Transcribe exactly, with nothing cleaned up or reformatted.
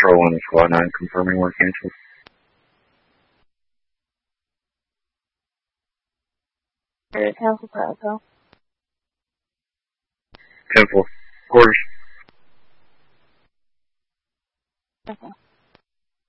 Control one to Squad nine, confirming we're canceled. Cancel protocol. ten four. Quarters.